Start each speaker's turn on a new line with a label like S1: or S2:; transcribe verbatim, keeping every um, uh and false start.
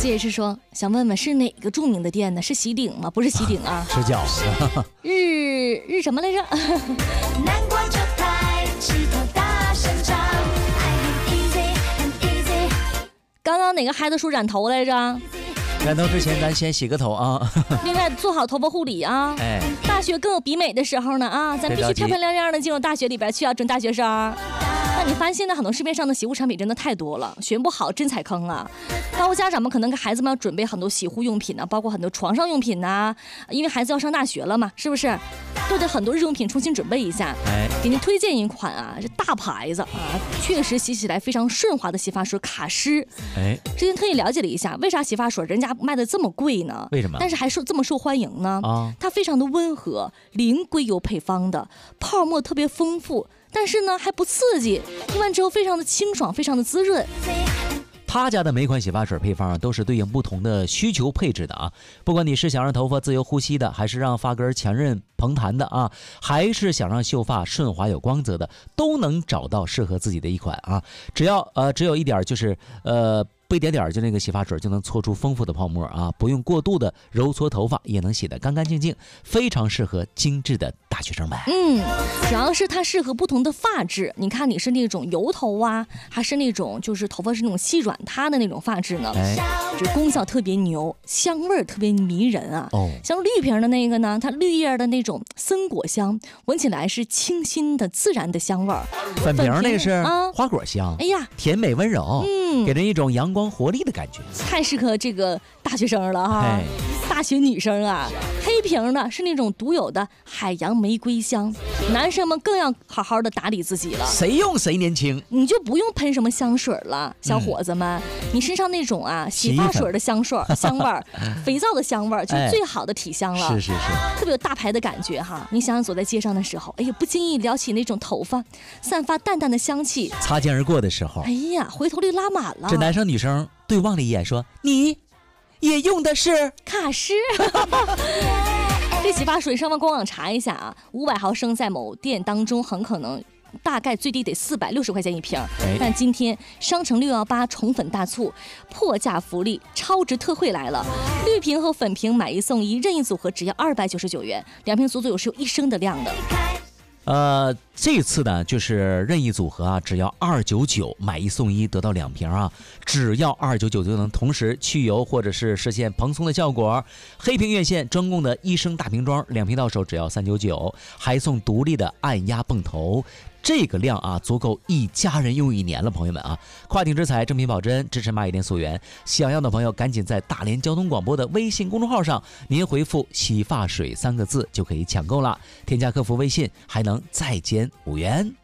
S1: C H 说想问问是哪个著名的店呢？是喜鼎吗？不是喜鼎啊，
S2: 吃饺子。
S1: 日日什么来着？南瓜这台石头大生长，很 easy 很 easy。刚刚哪个孩子说染头来着？
S2: 染头之前咱先洗个头啊，
S1: 应该做好头发护理啊。
S2: 哎，
S1: 大学更有比美的时候呢啊，咱必须漂漂亮亮的进入大学里边去啊，准大学生。那你发现现在很多市面上的洗护产品真的太多了，选不好真踩坑啊！包括家长们可能给孩子们要准备很多洗护用品呢、啊，包括很多床上用品呐、啊，因为孩子要上大学了嘛，是不是？都得很多日用品重新准备一下。哎，给您推荐一款啊，是大牌子啊，确实洗起来非常顺滑的洗发水卡诗。哎，之前特意了解了一下，为啥洗发水人家卖的这么贵呢？
S2: 为什么？
S1: 但是还受这么受欢迎呢？
S2: 啊，
S1: 它非常的温和，零硅油配方的，泡沫特别丰富。但是呢，还不刺激，用完之后非常的清爽，非常的滋润。
S2: 他家的每款洗发水配方啊，都是对应不同的需求配置的啊。不管你是想让头发自由呼吸的，还是让发根强韧蓬弹的啊，还是想让秀发顺滑有光泽的，都能找到适合自己的一款啊。只要呃，只有一点就是呃。不一点点就那个洗发水就能搓出丰富的泡沫啊！不用过度的揉搓头发，也能洗得干干净净，非常适合精致的大学生们。
S1: 嗯，主要是它适合不同的发质。你看你是那种油头啊，还是那种就是头发是那种细软塌的那种发质呢？哎，这功效特别牛，香味儿特别迷人啊！哦，像绿瓶的那个呢，它绿叶的那种森果香，闻起来是清新的自然的香味儿。
S2: 粉瓶那个是花果香，
S1: 哎呀，
S2: 甜美温柔，嗯，给人一种阳光活力的感觉，
S1: 太适合这个大学生了哈，大学女生啊。黑瓶的是那种独有的海洋玫瑰香，男生们更要好好的打理自己了。
S2: 谁用谁年轻，
S1: 你就不用喷什么香水了，小伙子们，嗯、你身上那种啊洗发水的香水香味儿，肥皂的香味儿，就是最好的体香了。
S2: 哎、是是是，
S1: 特别有大牌的感觉哈。你想想走在街上的时候，哎呀，不经意撩起那种头发，散发淡淡的香气，
S2: 擦肩而过的时候，
S1: 哎呀，回头率拉满了。
S2: 这男生女生对望了一眼，说：“你也用的是
S1: 卡诗。”这洗发水上网官网查一下啊，五百毫升在某店当中很可能大概最低得四百六十块钱一瓶，哎、但今天商城六幺八宠粉大促，破价福利，超值特惠来了！绿瓶和粉瓶买一送一，任意组合只要二百九十九元，两瓶足足有是有一升的量的。
S2: 呃，这次呢就是任意组合啊，只要二九九买一送一，得到两瓶啊，只要二九九就能同时去油或者是实现蓬松的效果。黑瓶院线专供的一升大瓶装，两瓶到手只要三九九，还送独立的按压泵头。这个量啊，足够一家人用一年了，朋友们啊！跨境直采，正品保真，支持蚂蚁店溯源。想要的朋友赶紧在大连交通广播的微信公众号上，您回复洗发水三个字就可以抢购了。添加客服微信还能再减五元。